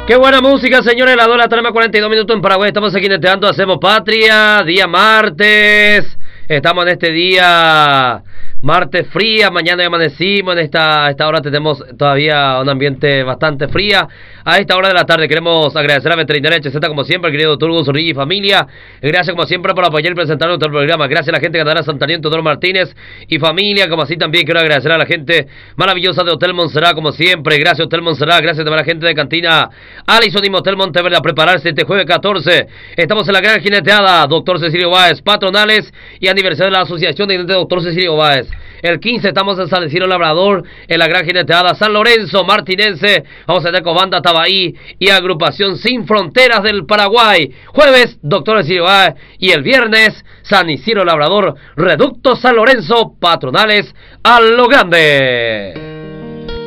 Qué buena música, señores. La 2 de la tarde, 42 minutos en Paraguay. Estamos aquí neteando, hacemos patria. Día martes. Estamos en este día martes fría. Mañana ya amanecimos. A esta hora tenemos todavía un ambiente bastante fría. A esta hora de la tarde queremos agradecer a Veterinaria HZ, como siempre, al querido doctor Hugo Zorrilla y familia. Gracias como siempre por apoyar y presentar nuestro programa. Gracias a la gente de Ganadera Santarión, Teodoro Martínez y familia. Como así también quiero agradecer a la gente maravillosa de Hotel Montserrat, como siempre. Gracias Hotel Montserrat. Gracias también a la gente de Cantina Alison y Motel Monteverde a prepararse este jueves 14. Estamos en la gran jineteada Doctor Cecilio Báez, patronales y aniversario de la Asociación de Jinetes Doctor Cecilio Báez. El 15 estamos en San Isidro Labrador, en la gran jineteada San Lorenzo Martinense. Vamos a tener con Banda Tabaí y Agrupación Sin Fronteras del Paraguay. Jueves, Doctor Cecilio Báez. Y el viernes, San Isidro Labrador, Reducto San Lorenzo, patronales a lo grande.